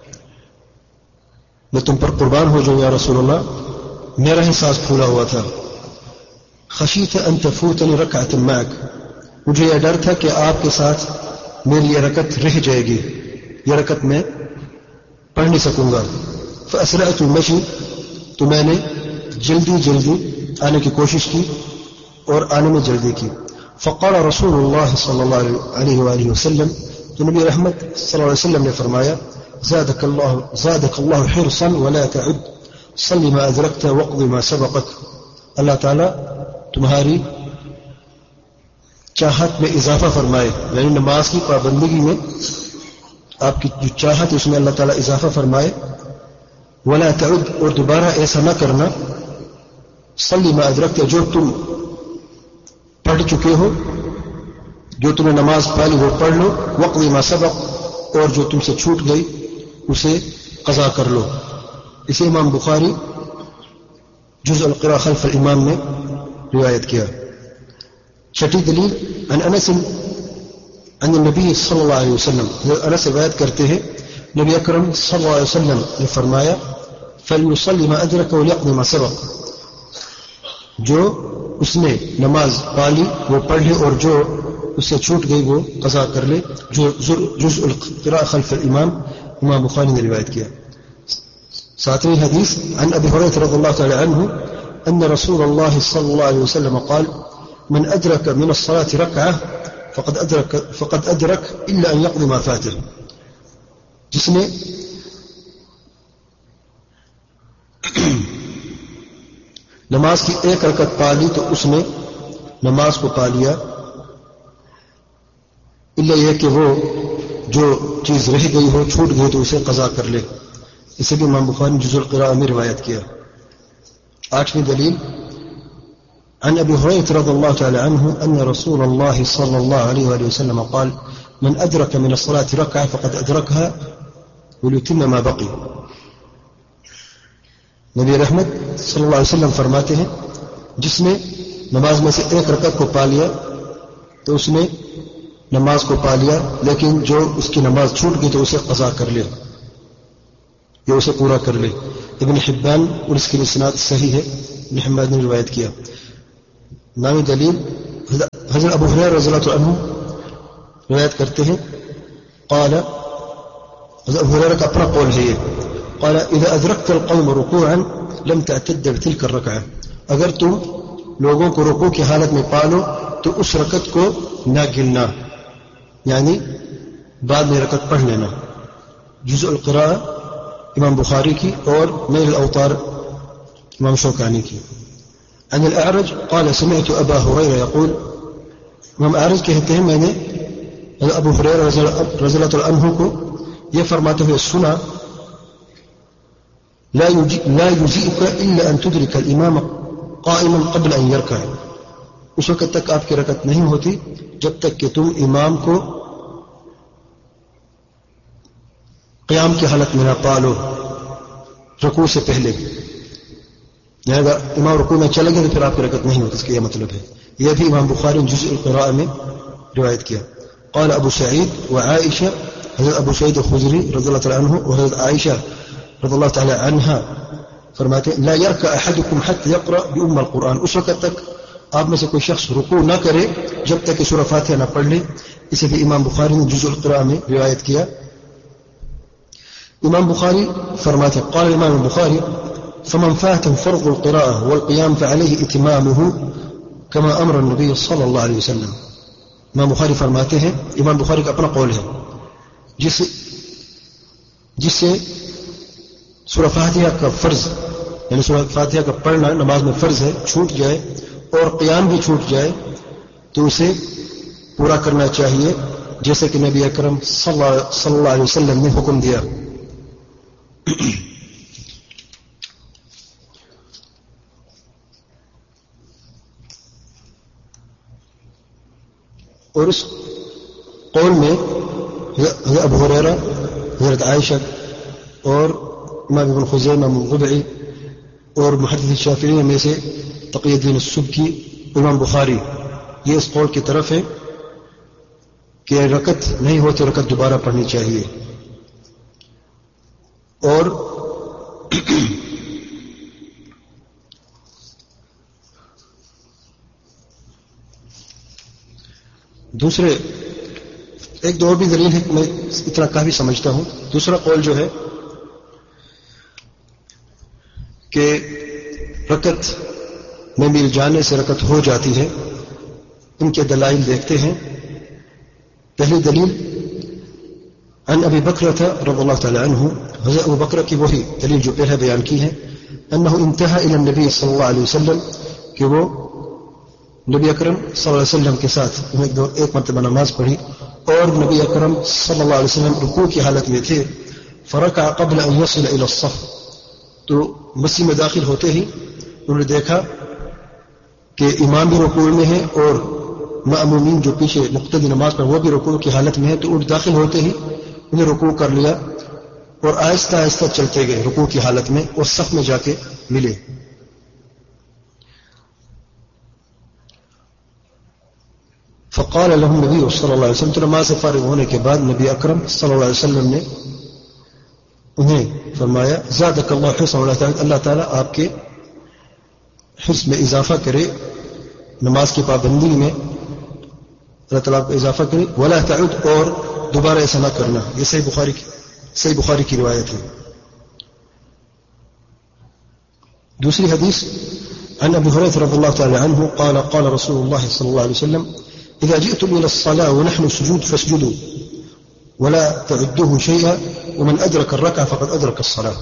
میں تم پر قربان ہو جاؤں یا رسول اللہ میرا ہی سانس پھولا ہوا تھا. خشیت ان تفوتنی رکعۃ معک مجھے یہ ڈر تھا کہ آپ کے ساتھ میری یہ رکعت رہ جائے گی یہ رکعت میں پڑھ نہیں سکوں گا. فاسرعت المشی تو میں نے جلدی جلدی آنے کی کوشش کی اور آنے میں جلدی کی. فقال رسول اللہ صلی اللہ علیہ وآلہ وسلم تو نبی رحمت صلی اللہ علیہ وسلم نے فرمایا زادک اللہ زادک اللہ حرصا ولا تعد صلی ما ادرکت واقض ما سبقک. اللہ تعالی تمہاری چاہت میں اضافہ فرمائے یعنی نماز کی پابندگی میں آپ کی جو چاہت اس میں اللہ تعالی اضافہ فرمائے. ولا تعد اور دوبارہ ایسا نہ کرنا صلی ما ادرکت جو تم پڑھ چکے ہو جو تمہیں نماز پالی وہ پڑھ لو واقض ما سبق اور جو تم سے چھوٹ گئی اسے قضا کر لو. اسے امام بخاری جز القراء خلف الامام میں روایت کیا. چھٹی دلیل عن انس عن النبی صلی اللہ علیہ وسلم انس روایت کرتے ہیں نبی اکرم صلی اللہ علیہ وسلم نے فرمایا فلیصلی ما ادرک ولیقض ما سبق جو اس نے نماز پالی وہ پڑھ لے اور جو اس سے چھوٹ گئی وہ قضا کر لے. جو جزء القراء خلف الامام امام بخاری نے روایت کیا. ساتویں حدیث عن ابی ہریرہ رضی اللہ تعالی عنہ ان رسول اللہ صلی اللہ علیہ وسلم قال من ادرک من الصلاة رکعہ فقد ادرک فقد ادرک الا ان يقضي ما فاته. جس نے نماز کی ایک رکعت پا لی تو اس نے نماز کو پا لیا الا یہ کہ وہ جو چیز رہ گئی ہو چھوٹ گئی تو اسے قضا کر لے. اسے بھی امام بخاری نے جزء القراء میں روایت کیا. آٹھویں دلیل عن ابي هريره رضي الله تعالى عنه ان رسول الله صلى الله عليه وآله وسلم قال من ادرك من الصلاة ركعة فقد ادركها وليتم ما بقي. نبی رحمت صلی اللہ علیہ وسلم فرماتے ہیں جس نے نماز میں سے ایک رکعت کو پا لیا تو اس نے نماز کو پا لیا لیکن جو اس کی نماز چھوٹ گئی تو اسے قضا کر لے یا اسے پورا کر لے. ابن حبان اور اس کی اسناد صحیح ہے. ابن حبان نے روایت کیا. نامی دلیل حضرت ابو ہریرہ رضی اللہ عنہ روایت کرتے ہیں قال حضرت ابو ہریرہ کا اپنا قول ہے یہ، قال اذا ادركت القوم ركوعا لم تعتد بتلك الركعه، اگر تم لوگوں کو رکوع کی حالت میں پالو تو اس رکعت کو نہ گننا، یعنی بعد میں رکعت پڑھ لینا. جزء القراءہ امام بخاری کی اور نیل الاوطار امام شوکانی کی. عن الاعرج قال سمعت ابا هريره يقول، امام اعرج کہتے ہیں میں نے ابو ہریرہ رضی اللہ عنہ کو یہ فرماتے ہوئے سنا، لا يجزئك الا ان تدرك الامام قائما قبل ان يركع، اس وقت تک آپ کی رکعت نہیں ہوتی جب تک کہ تم امام کو قیام کی حالت میں نہ پالو رکوع سے پہلے. یعنی اگر امام رکوع میں چلے گئے تو پھر آپ کی رکعت نہیں ہوتی، اس کا یہ مطلب ہے. یہ بھی امام بخاری نے جزء القراءہ میں روایت کیا. قال ابو سعید وعائشہ، حضرت ابو سعید الخدری رضی اللہ تعالی عنہ اور حضرت عائشہ رضی اللہ تعالی عنہا فرماتے ہیں لا يركع احدكم حتى يقرأ بأم القرآن، اس وقت تک آپ میں سے کوئی شخص رکوع نہ کرے جب تک کہ سورہ فاتحہ نہ پڑھ لے. اسے بھی امام بخاری نے جزء القراءہ میں روایت کیا. امام بخاری فرماتے ہیں قال الامام البخاری فمن فاته فرض القراءة والقيام فعليه اتمامه كما امر النبي صلی اللہ علیہ وسلم. امام بخاری فرماتے ہیں، امام بخاری کا اپنا قول ہے، جس جس سے سورہ فاتحہ کا فرض یعنی سورہ فاتحہ کا پڑھنا نماز میں فرض ہے چھوٹ جائے اور قیام بھی چھوٹ جائے تو اسے پورا کرنا چاہیے جیسے کہ نبی اکرم صلی اللہ علیہ وسلم نے حکم دیا. اور اس قول میں حضرت ابو ہریرہ، حضرت عائشہ اور امام ابن خزیمہ منقبعی اور محدث شافعی میں سے تقی الدین السبکی، امام بخاری یہ اس قول کی طرف ہے کہ رکعت نہیں ہو تو رکعت دوبارہ پڑھنی چاہیے. اور دوسرے ایک دو اور بھی دلیل ہے، میں اتنا کافی سمجھتا ہوں. دوسرا قول جو ہے کہ رکعت میں مل جانے سے رکعت ہو جاتی ہے، ان کے دلائل دیکھتے ہیں. پہلی دلیل عن ابی بکرۃ رضی اللہ تعالی عنہ، حضرت ابو بکر کی وہی دلیل جو پہلے بیان کی ہے، انه انتهى الى النبي صلی اللہ علیہ وسلم، کہ وہ نبی اکرم صلی اللہ علیہ وسلم کے ساتھ ایک دو ایک مرتبہ نماز پڑھی اور نبی اکرم صلی اللہ علیہ وسلم رکوع کی حالت میں تھے. فرکع قبل ان يصل الى الصف، تو مسجد میں داخل ہوتے ہی انہوں نے دیکھا کہ امام بھی رکوع میں ہے اور مأمومین جو پیچھے مقتدی نماز پر وہ بھی رکوع کی حالت میں ہے، تو ان داخل ہوتے ہی انہیں رکوع کر لیا اور آہستہ آہستہ چلتے گئے رکوع کی حالت میں اور صف میں جا کے ملے. فقال لهم النبي صلی اللہ علیہ وسلم، تو نماز سے فارغ ہونے کے بعد نبی اکرم صلی اللہ علیہ وسلم نے انہیں فرمایا زادک اللہ حرصا، اللہ تعالیٰ آپ کے حرص میں اضافہ کرے، نماز کی پابندی میں اللہ تعالیٰ کو اضافہ کرے. ولا تعد، اور دوبارہ ایسا نہ کرنا. یہ صحیح بخاری کی صحیح بخاری کی روایت ہے. دوسری حدیث عن ابی ہریرہ رضی اللہ تعالی عنہ قال قال رسول اللہ صلی اللہ علیہ وسلم اذا جئتم الى الصلاة ونحن سجود فاسجدوا ولا تعدوه شيئا ومن ادرك الركعة فقد ادرك الصلاة.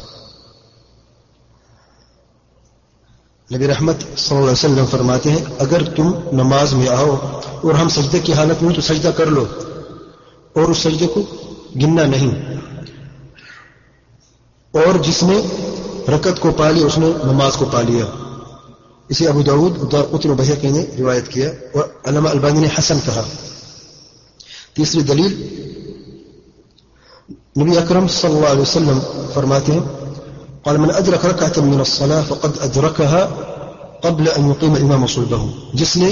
نبی رحمت صلی اللہ علیہ وسلم فرماتے ہیں اگر تم نماز میں آؤ اور ہم سجدے کی حالت میں تو سجدہ کر لو اور اس سجدے کو گننا نہیں، اور جس نے رکعت کو پا لی اس نے نماز کو پا لیا. اسے ابو داؤد دارقطنی و بہقی نے روایت کیا اور علامہ البانی نے حسن کہا. تیسری دلیل نبی اکرم صلی اللہ علیہ وسلم فرماتے ہیں قال من ادرک رکعۃ من الصلاة فقد ادرکها قبل ان يقيم الامام صلبه، جس نے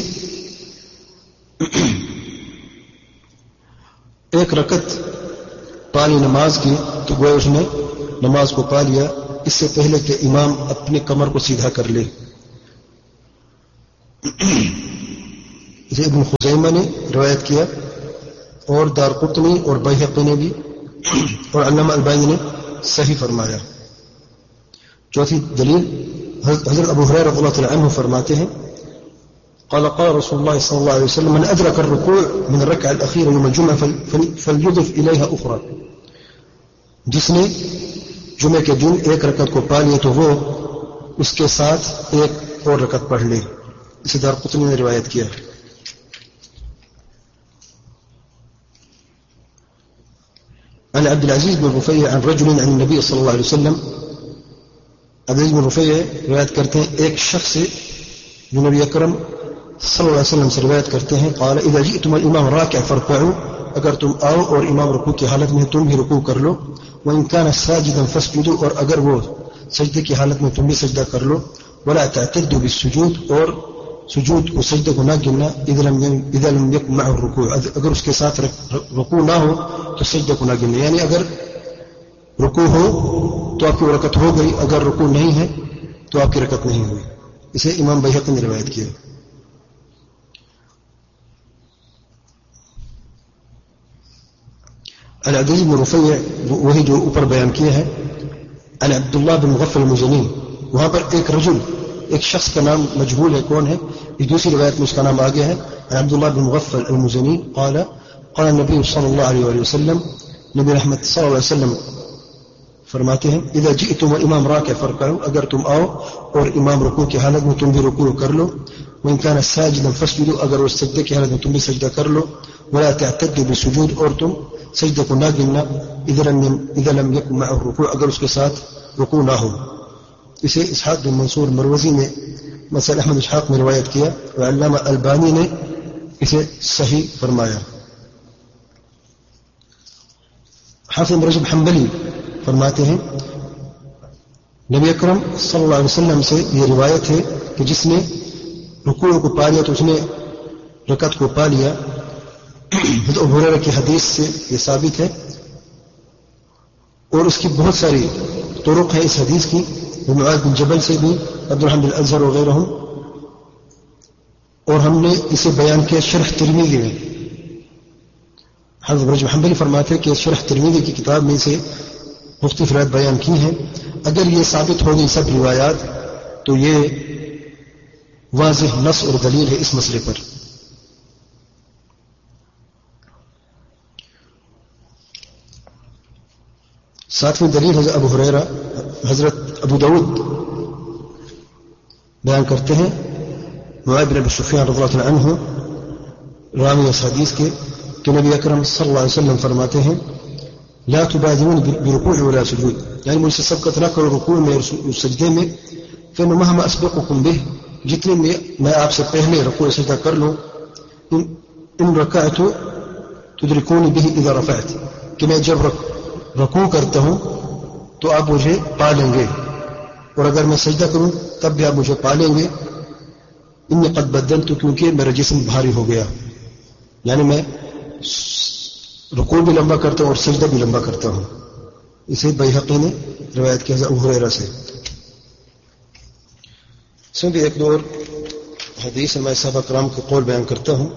ایک رکعت پالی نماز کی تو گویا اس نے نماز کو پا لیا اس سے پہلے کہ امام اپنے کمر کو سیدھا کر لے. اسے ابن خزیمہ نے روایت کیا اور دارقطنی اور بہقی نے بھی اور علامہ البانی نے صحیح فرمایا. چوتھی دلیل حضرت ابو ہریرہ رضی اللہ تعالی عنہ فرماتے ہیں قال قال رسول الله صلى الله عليه وسلم من أدرك الركوع من الركعة الأخيرة يوم الجمعة فليضف إليها أخرى. جس نے جمعہ کے دن ایک رکعت کو پا لیا تو وہ اس کے ساتھ ایک اور رکعت پڑھ لے. اسے دارقطنی نے روایت کیا. عن عبد العزيز بن رفيع عن رجل عن النبي صلى الله عليه وسلم. عبد العزيز بن رفيع روایت کرتے ہیں ایک شخص سے جو نبی اکرم صلی اللہ علیہ وسلم سے روایت کرتے ہیں قال اذا جئتم الامام راكع فاركعوا. اگر تم آؤ اور امام رکوع کی حالت میں تم بھی رکوع کر لو. وان كان ساجدا فاسجدوا. اور اگر وہ سجدے کی حالت میں تم بھی سجدہ کر لو. ولا تعتدوا بالسجود. اور سجود کو سجدے کو نہ گننا اذا لم يكن معه الركوع. اگر اس کے ساتھ رکوع نہ ہو تو سجدے کو نہ گننا. یعنی اگر رکوع ہو تو آپ کی رکعت ہو گئی, اگر رکوع نہیں ہے تو آپ کی رکعت نہیں ہوئی. اسے امام بیہقی نے روایت کیا. العزیز بن رفیع وہی جو اوپر بیان کیا ہے. عن عبداللہ بن مغفل المزنی. وہاں پر ایک رجل, ایک شخص کا نام مجہول ہے کون ہے, اس دوسری روایت میں اس کا نام آگیا ہے. عن عبداللہ بن مغفل المزنی قال قال النبی صلی اللہ علیہ وسلم. نبی رحمت صلی اللہ علیہ وسلم فرماتے ہیں اذا جئتم والامام راکع فارکعوا. اگر تم آؤ اور امام رکوع کی حالت میں تم بھی رکوع کر لو. وان كان ساجدا فاسجدوا. اگر وہ سجدے کی حالت میں تم بھی سجدہ کر لو. ولا تعتدوا بالسجود. اور تم سجدے کو نہ گننا اذا لم يكن معه الركوع. اگر اس کے ساتھ رکوع نہ ہو. اسے اسحاق بن منصور مروزی نے مثلا احمد اسحاق میں روایت کیا اور علامہ البانی نے اسے صحیح فرمایا. حافظ بن رجب حنبلی فرماتے ہیں نبی اکرم صلی اللہ علیہ وسلم سے یہ روایت ہے کہ جس نے رکوع کو پا لیا تو اس نے رکعت کو پا لیا. حضرت ابو ہریرہ کی حدیث سے یہ ثابت ہے اور اس کی بہت ساری طرق ہیں اس حدیث کی. معاذ بن جبل سے بھی, عبد الرحمن بن الازہر وغیرہ ہوں, اور ہم نے اسے بیان کیا شرح ترمذی میں. حضرت رجب حنبلی فرماتے ہیں کہ شرح ترمذی کی کتاب میں سے مختلف روایات بیان کی ہیں. اگر یہ ثابت ہو گئی سب روایات تو یہ واضح نص اور دلیل ہے اس مسئلے پر. ساتویں دلیل حضرت ابو ہریرہ حضرت ابو داود بیان کرتے ہیں معاذ بن ابی سفیان رضی اللہ عنہ راوی اس حدیث کے کہ نبی اکرم صلی اللہ علیہ وسلم فرماتے ہیں لا تبادرون برکوع ولا سجود. یعنی مجھ سے سبقت نہ کرو رکوع میں اور سجدے میں. فإن مهما أسبقكم به. جتنے میں میں آپ سے پہلے رکوع سجدہ کر لوں. ان رکعت تدركوني به اذا رفعت. کہ میں جب رکوع کرتا ہوں تو آپ مجھے پا لیں گے, اور اگر میں سجدہ کروں تب بھی آپ مجھے پا لیں گے. انی قد بدلت. کیونکہ میرا جسم بھاری ہو گیا. یعنی میں رکوع بھی لمبا کرتا ہوں اور سجدہ بھی لمبا کرتا ہوں. اسے بیہقی نے روایت کیا ابو ہریرہ سے. اس میں بھی ایک دو اور حدیث میں صحابہ کرام کے قول بیان کرتا ہوں.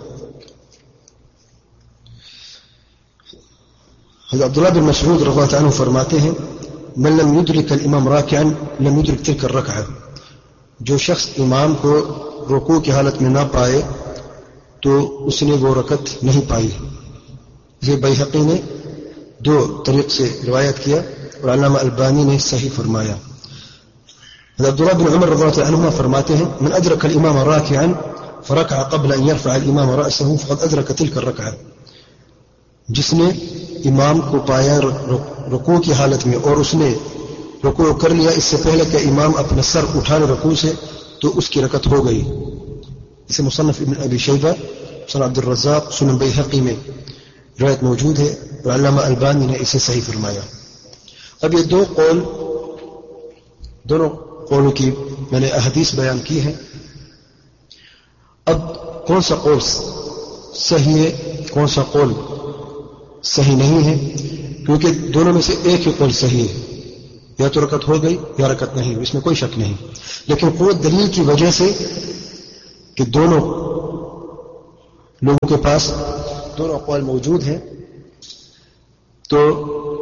حضرت عبداللہ بن مسعود رضی اللہ عنہ فرماتے ہیں من لم يدرك الامام راکعا لم يدرك تلك الرکعہ. جو شخص امام کو رکوع کی حالت میں نہ پائے تو اس نے وہ رکعت نہیں پائی. یہ بیہقی نے دو طریق سے روایت کیا اور علامہ البانی نے صحیح فرمایا. حضرت عبداللہ بن عمر رضی اللہ عنہما فرماتے ہیں من ادرک الامام راکعا فرکع قبل ان يرفع الامام رأسه فقد ادرک تلك الرکعہ. جس نے امام کو پایا رکوع کی حالت میں اور اس نے رکوع کر لیا اس سے پہلے کہ امام اپنا سر اٹھا لے رکوع سے تو اس کی رکعت ہو گئی. اسے مصنف ابن ابی شیبہ, سنن عبد الرزاق, سنن بیہقی میں روایت موجود ہے اور علامہ البانی نے اسے صحیح فرمایا. اب یہ دو قول, دونوں قولوں کی میں نے احادیث بیان کی ہے. اب کون سا قول صحیح ہے, کون سا قول صحیح نہیں ہے, کیونکہ دونوں میں سے ایک ہی قول صحیح ہے. یا تو رکعت ہو گئی یا رکعت نہیں, اس میں کوئی شک نہیں. لیکن قوت دلیل کی وجہ سے کہ دونوں لوگوں کے پاس دونوں اقوال موجود ہیں تو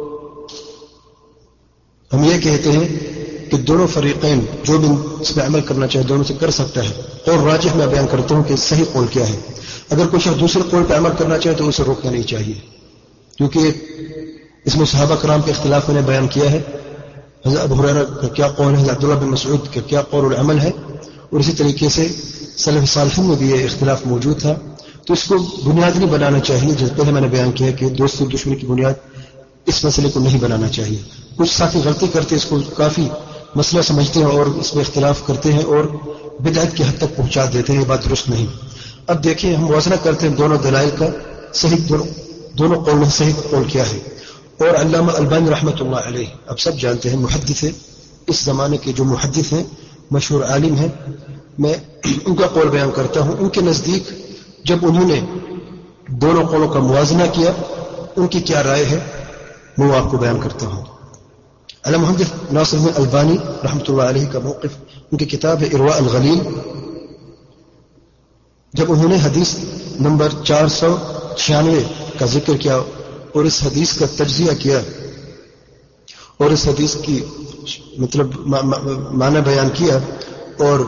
ہم یہ کہتے ہیں کہ دونوں فریقین جو بھی اس پہ عمل کرنا چاہے دونوں سے کر سکتا ہے. اور راجح میں بیان کرتا ہوں کہ صحیح قول کیا ہے. اگر کوئی شخص دوسرے قول پہ عمل کرنا چاہے تو اسے روکنا نہیں چاہیے، کیونکہ اس میں صحابہ کرام کے اختلاف میں نے بیان کیا ہے. حضرت ابو ہریرہ کا کیا قول ہے، حضرت عبداللہ بن مسعود کا کیا قول اور عمل ہے، اور اسی طریقے سے سلف صالحین میں بھی یہ اختلاف موجود تھا. تو اس کو بنیاد نہیں بنانا چاہیے. جس پہلے میں نے بیان کیا کہ دوستی دشمنی کی بنیاد اس مسئلے کو نہیں بنانا چاہیے. کچھ ساتھی غلطی کرتے اس کو کافی مسئلہ سمجھتے ہیں اور اس میں اختلاف کرتے ہیں اور بدعت کی حد تک پہنچا دیتے ہیں. یہ بات درست نہیں. اب دیکھیں ہم موازنہ کرتے ہیں دونوں دلائل کا، صحیح دونوں, دونوں قول میں صحیح قول کیا ہے. اور علامہ البانی رحمۃ اللہ علیہ اب سب جانتے ہیں، محدث ہے اس زمانے کے، جو محدث ہیں مشہور عالم ہیں. میں ان کا قول بیان کرتا ہوں. ان کے نزدیک جب انہوں نے دونوں قولوں کا موازنہ کیا ان کی کیا رائے ہے میں وہ آپ کو بیان کرتا ہوں. علامہ محمد ناصر البانی رحمۃ اللہ علیہ کا موقف، ان کی کتاب ہے ارواء الغلیل. جب انہوں نے حدیث نمبر چار سو چھیانوے کا ذکر کیا اور اس حدیث کا تجزیہ کیا اور اس حدیث کی مطلب معنی بیان کیا اور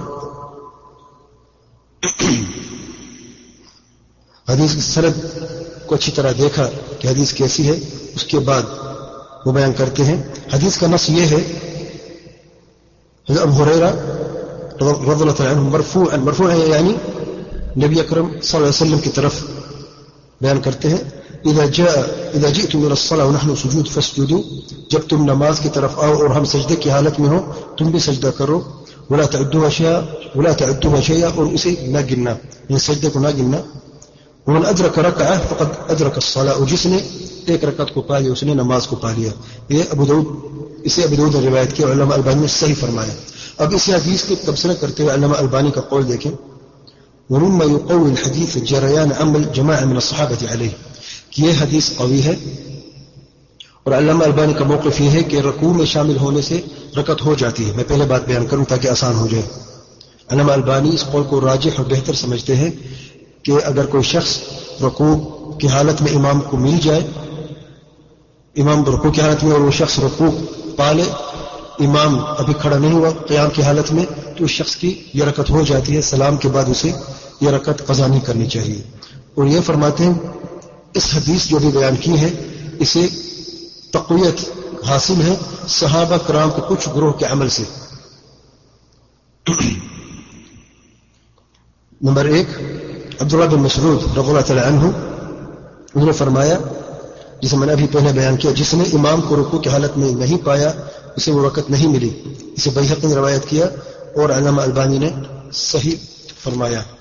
حدیث کی سند کو اچھی طرح دیکھا کہ حدیث کیسی ہے، اس کے بعد وہ بیان کرتے ہیں. حدیث کا نص یہ ہے، حضرت ابو ہریرہ رضی اللہ عنہ مرفوعا مرفوعا یعنی نبی اکرم صلی اللہ علیہ وسلم کی طرف بیان کرتے ہیں، اذا جاء اذا جئتم الى الصلاه ونحن سجود فاسجدوا، جب تم نماز کی طرف آؤ اور ہم سجدے کی حالت میں ہو تم بھی سجدہ کرو. ولا تعدوها شيئا ولا تعدوها شيئا، اور اسے نہ گننا، یعنی سجدے کو نہ گننا. ومن ادرک رکعہ فقد ادرک الصلاة، اور جس نے ایک رکعت کو پا لیا اس نے نماز کو پا لیا. یہ ابو داؤد اسے ابو داؤد نے روایت کیا، علامہ البانی نے صحیح فرمایا. اب اس حدیث کے تبصرہ کرتے ہوئے علامہ البانی کا قول دیکھیں، ومما يقوي الحديث جريان عمل جماعة من الصحابة عليه، کہ یہ حدیث قوی ہے. اور علامہ البانی کا موقف یہ ہے کہ رکوع میں شامل ہونے سے رکعت ہو جاتی ہے. میں پہلے بات بیان کروں تاکہ آسان ہو جائے. علامہ البانی اس قول کو راجح اور بہتر سمجھتے ہیں کہ اگر کوئی شخص رکوع کی حالت میں امام کو مل جائے، امام رکوع کی حالت میں اور وہ شخص رکوع پالے، امام ابھی کھڑا نہیں ہوا قیام کی حالت میں، تو اس شخص کی یہ رکعت ہو جاتی ہے. سلام کے بعد اسے یہ رکعت قضا نہیں کرنی چاہیے. اور یہ فرماتے ہیں اس حدیث جو بھی بیان کی ہے اسے تقویت حاصل ہے صحابہ کرام کے کچھ گروہ کے عمل سے. نمبر ایک، عبداللہ بن مسعود رضی اللہ تعالی عنہ، انہوں نے فرمایا جسے میں نے ابھی پہلے بیان کیا، جس نے امام کو رکوع کی حالت میں نہیں پایا اسے وہ رکعت نہیں ملی. اسے بیہقی نے روایت کیا اور علامہ البانی نے صحیح فرمایا.